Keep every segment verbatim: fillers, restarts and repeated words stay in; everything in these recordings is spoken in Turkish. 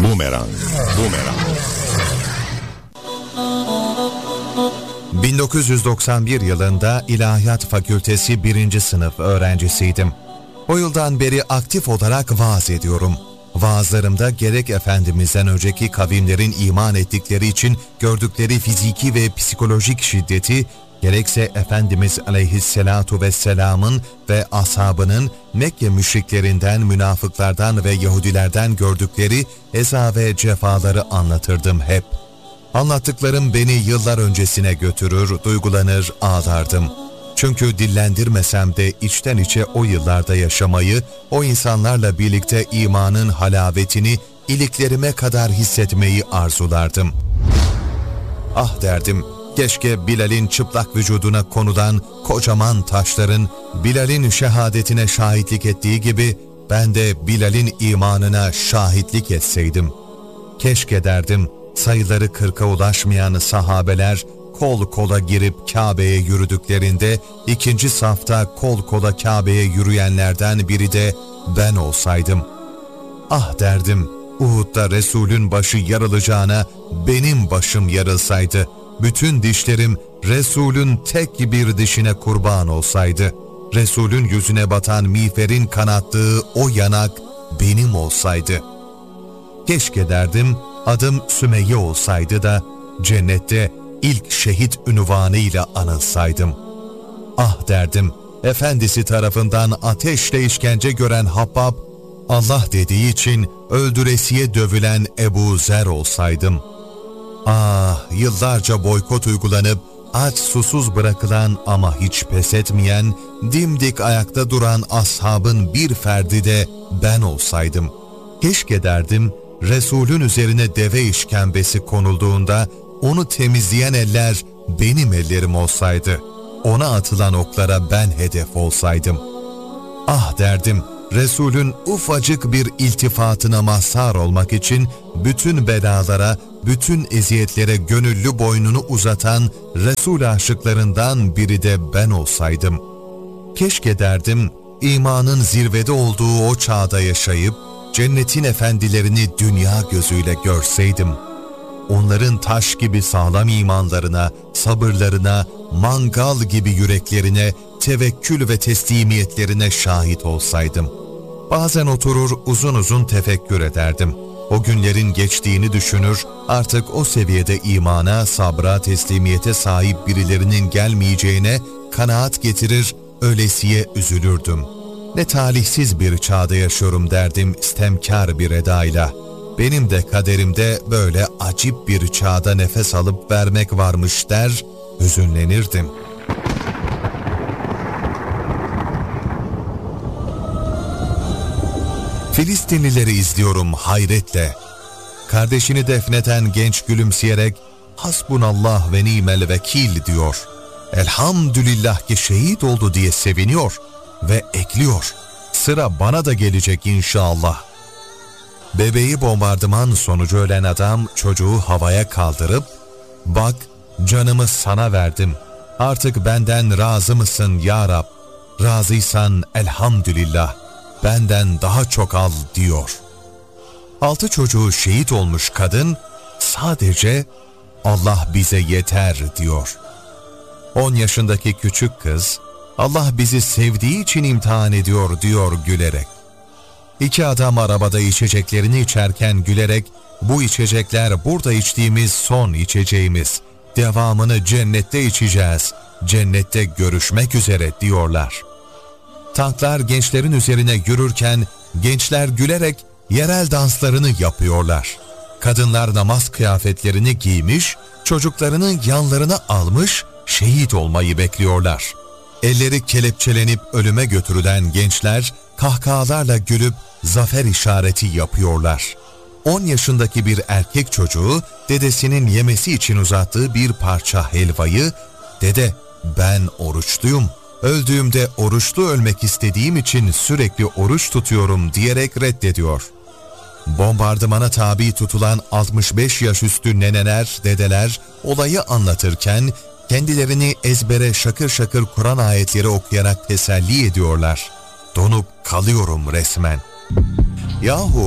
Bumerang. Bumerang. bin dokuz yüz doksan bir yılında İlahiyat Fakültesi birinci sınıf öğrencisiydim. O yıldan beri aktif olarak vaaz ediyorum. Vaazlarımda gerek Efendimiz'den önceki kavimlerin iman ettikleri için gördükleri fiziki ve psikolojik şiddeti, gerekse Efendimiz Aleyhisselatu Vesselam'ın ve ashabının Mekke müşriklerinden, münafıklardan ve Yahudilerden gördükleri eza ve cefaları anlatırdım hep. Anlattıklarım beni yıllar öncesine götürür, duygulanır, ağlardım. Çünkü dillendirmesem de içten içe o yıllarda yaşamayı, o insanlarla birlikte imanın halavetini iliklerime kadar hissetmeyi arzulardım. Ah derdim, keşke Bilal'in çıplak vücuduna konulan kocaman taşların Bilal'in şehadetine şahitlik ettiği gibi ben de Bilal'in imanına şahitlik etseydim. Keşke derdim, sayıları kırka ulaşmayan sahabeler kol kola girip Kabe'ye yürüdüklerinde ikinci safta kol kola Kabe'ye yürüyenlerden biri de ben olsaydım. Ah derdim, Uhud'da Resul'ün başı yarılacağına benim başım yarılsaydı, bütün dişlerim Resul'ün tek bir dişine kurban olsaydı, Resul'ün yüzüne batan miğferin kanattığı o yanak benim olsaydı. Keşke derdim, adım Sümeyye olsaydı da cennette ilk şehit ünvanıyla anılsaydım. Ah derdim, efendisi tarafından ateşle işkence gören Habbab, Allah dediği için öldüresiye dövülen Ebu Zer olsaydım. Ah, yıllarca boykot uygulanıp aç susuz bırakılan ama hiç pes etmeyen, dimdik ayakta duran ashabın bir ferdi de ben olsaydım. Keşke derdim, Resul'ün üzerine deve işkembesi konulduğunda onu temizleyen eller benim ellerim olsaydı, ona atılan oklara ben hedef olsaydım. Ah derdim, Resul'ün ufacık bir iltifatına mazhar olmak için bütün belalara, bütün eziyetlere gönüllü boynunu uzatan Resul aşıklarından biri de ben olsaydım. Keşke derdim, imanın zirvede olduğu o çağda yaşayıp, cennetin efendilerini dünya gözüyle görseydim. Onların taş gibi sağlam imanlarına, sabırlarına, mangal gibi yüreklerine, tevekkül ve teslimiyetlerine şahit olsaydım. Bazen oturur uzun uzun tefekkür ederdim. O günlerin geçtiğini düşünür, artık o seviyede imana, sabra, teslimiyete sahip birilerinin gelmeyeceğine kanaat getirir, ölesiye üzülürdüm. Ne talihsiz bir çağda yaşıyorum derdim istemkar bir edayla. Benim de kaderimde böyle acip bir çağda nefes alıp vermek varmış der, hüzünlenirdim. Filistinlileri izliyorum hayretle. Kardeşini defneden genç gülümseyerek hasbunallah ve nimel vekil diyor. Elhamdülillah ki şehit oldu diye seviniyor ve ekliyor. Sıra bana da gelecek inşallah. Bebeği bombardıman sonucu ölen adam çocuğu havaya kaldırıp bak canımı sana verdim. Artık benden razı mısın ya Rab? Razıysan elhamdülillah. Benden daha çok al diyor. Altı çocuğu şehit olmuş kadın sadece Allah bize yeter diyor. On yaşındaki küçük kız Allah bizi sevdiği için imtihan ediyor diyor gülerek. İki adam arabada içeceklerini içerken gülerek bu içecekler burada içtiğimiz son içeceğimiz. Devamını cennette içeceğiz. Cennette görüşmek üzere diyorlar. Tanklar gençlerin üzerine yürürken gençler gülerek yerel danslarını yapıyorlar. Kadınlar namaz kıyafetlerini giymiş, çocuklarını yanlarına almış, şehit olmayı bekliyorlar. Elleri kelepçelenip ölüme götürülen gençler kahkahalarla gülüp zafer işareti yapıyorlar. On yaşındaki bir erkek çocuğu dedesinin yemesi için uzattığı bir parça helvayı, "Dede, ben oruçluyum. Öldüğümde oruçlu ölmek istediğim için sürekli oruç tutuyorum" diyerek reddediyor. Bombardımana tabi tutulan altmış beş yaş üstü neneler, dedeler olayı anlatırken kendilerini ezbere şakır şakır Kur'an ayetleri okuyarak teselli ediyorlar. Donup kalıyorum resmen. Yahu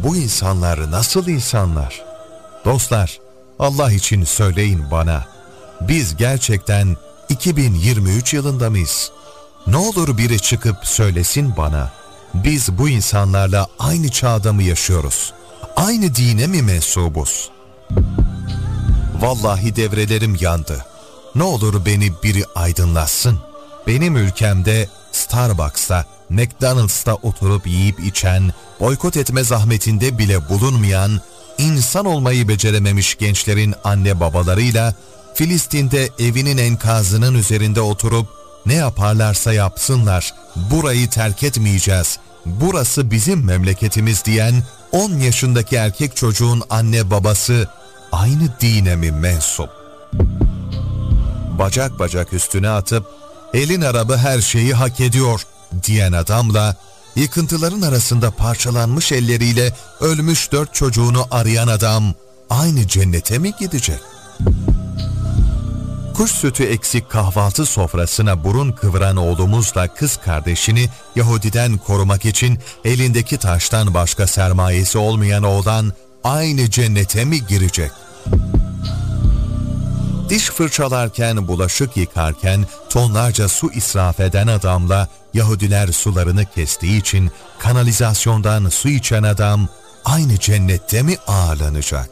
bu insanlar nasıl insanlar? Dostlar, Allah için söyleyin bana, biz gerçekten iki bin yirmi üç yılında mıyız? Ne olur biri çıkıp söylesin bana, biz bu insanlarla aynı çağda mı yaşıyoruz? Aynı dine mi mensubuz? Vallahi devrelerim yandı. Ne olur beni biri aydınlatsın. Benim ülkemde Starbucks'ta, McDonald's'ta oturup yiyip içen, boykot etme zahmetinde bile bulunmayan, insan olmayı becerememiş gençlerin anne babalarıyla Filistin'de evinin enkazının üzerinde oturup ne yaparlarsa yapsınlar, burayı terk etmeyeceğiz, burası bizim memleketimiz diyen on yaşındaki erkek çocuğun anne babası aynı dine mi mensup? Bacak bacak üstüne atıp elin arabı her şeyi hak ediyor diyen adamla yıkıntıların arasında parçalanmış elleriyle ölmüş dört çocuğunu arayan adam aynı cennete mi gidecek? Kuş sütü eksik kahvaltı sofrasına burun kıvıran oğlumuzla kız kardeşini Yahudiden korumak için elindeki taştan başka sermayesi olmayan oğlan aynı cennete mi girecek? Diş fırçalarken, bulaşık yıkarken tonlarca su israf eden adamla Yahudiler sularını kestiği için kanalizasyondan su içen adam aynı cennette mi ağırlanacak?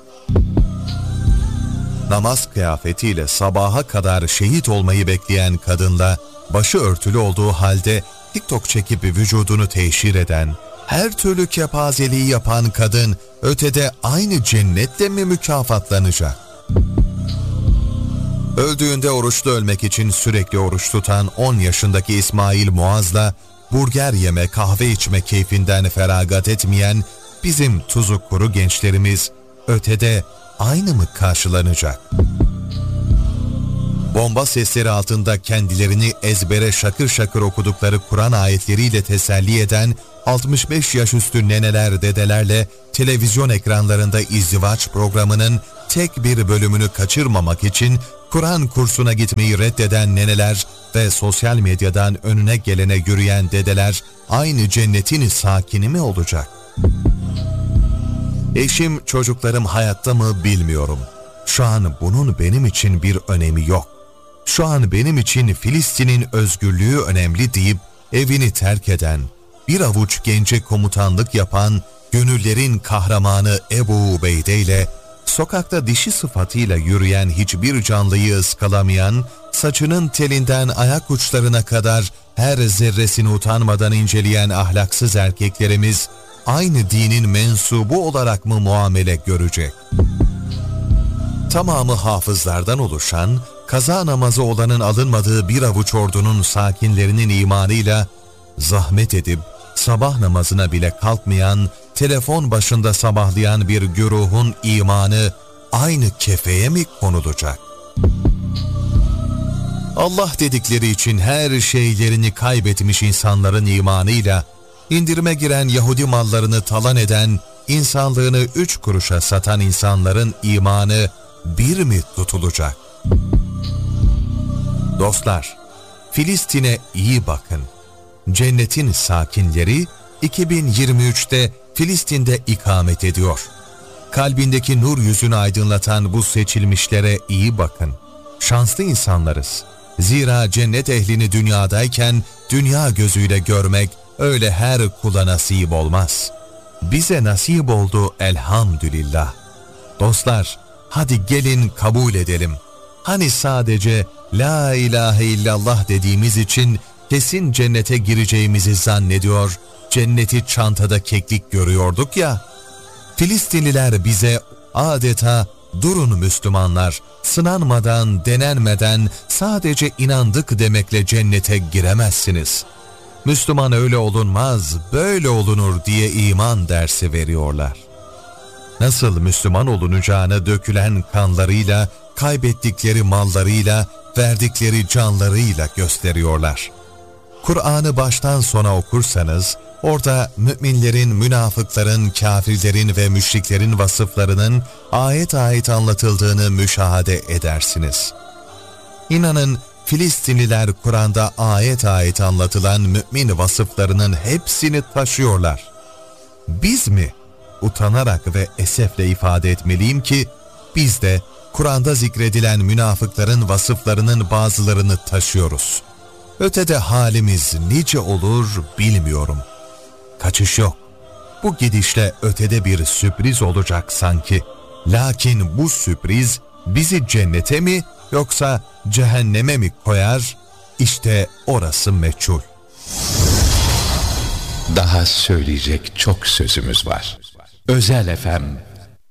Namaz kıyafetiyle sabaha kadar şehit olmayı bekleyen kadınla başı örtülü olduğu halde TikTok çekip vücudunu teşhir eden, her türlü kepazeliği yapan kadın ötede aynı cennetle mi mükafatlanacak? Öldüğünde oruçlu ölmek için sürekli oruç tutan on yaşındaki İsmail Muaz'la burger yeme, kahve içme keyfinden feragat etmeyen bizim tuzu kuru gençlerimiz ötede aynı mı karşılanacak? Bomba sesleri altında kendilerini ezbere şakır şakır okudukları Kur'an ayetleriyle teselli eden altmış beş yaş üstü neneler dedelerle televizyon ekranlarında izdivaç programının tek bir bölümünü kaçırmamak için Kur'an kursuna gitmeyi reddeden neneler ve sosyal medyadan önüne gelene yürüyen dedeler aynı cennetin sakini mi olacak? Eşim, çocuklarım hayatta mı bilmiyorum. Şu an bunun benim için bir önemi yok. Şu an benim için Filistin'in özgürlüğü önemli deyip evini terk eden, bir avuç gence komutanlık yapan, gönüllerin kahramanı Ebu Ubeyde ile sokakta dişi sıfatıyla yürüyen hiçbir canlıyı ıskalamayan, saçının telinden ayak uçlarına kadar her zerresini utanmadan inceleyen ahlaksız erkeklerimiz aynı dinin mensubu olarak mı muamele görecek? Tamamı hafızlardan oluşan, kaza namazı olanın alınmadığı bir avuç ordunun sakinlerinin imanıyla zahmet edip sabah namazına bile kalkmayan, telefon başında sabahlayan bir güruhun imanı aynı kefeye mi konulacak? Allah dedikleri için her şeylerini kaybetmiş insanların imanıyla, indirime giren Yahudi mallarını talan eden, insanlığını üç kuruşa satan insanların imanı bir mi tutulacak? Dostlar, Filistin'e iyi bakın. Cennetin sakinleri iki bin yirmi üçte Filistin'de ikamet ediyor. Kalbindeki nur yüzünü aydınlatan bu seçilmişlere iyi bakın. Şanslı insanlarız. Zira cennet ehlini dünyadayken dünya gözüyle görmek öyle her kula nasip olmaz. Bize nasip oldu elhamdülillah. Dostlar, hadi gelin kabul edelim. Hani sadece la ilahe illallah dediğimiz için kesin cennete gireceğimizi zannediyor, cenneti çantada keklik görüyorduk ya. Filistinliler bize adeta durun Müslümanlar, sınanmadan, denenmeden sadece inandık demekle cennete giremezsiniz. Müslüman öyle olunmaz, böyle olunur diye iman dersi veriyorlar. Nasıl Müslüman olunacağını dökülen kanlarıyla, kaybettikleri mallarıyla, verdikleri canlarıyla gösteriyorlar. Kur'an'ı baştan sona okursanız, orada müminlerin, münafıkların, kafirlerin ve müşriklerin vasıflarının ayet ayet anlatıldığını müşahede edersiniz. İnanın Filistinliler Kur'an'da ayet ayet anlatılan mümin vasıflarının hepsini taşıyorlar. Biz mi? utanarak ve esefle ifade etmeliyim ki, biz de Kur'an'da zikredilen münafıkların vasıflarının bazılarını taşıyoruz. Ötede halimiz nice olur bilmiyorum. Kaçış yok. Bu gidişle ötede bir sürpriz olacak sanki. Lakin bu sürpriz bizi cennete mi yoksa cehenneme mi koyar? İşte orası meçhul. Daha söyleyecek çok sözümüz var. Özel F M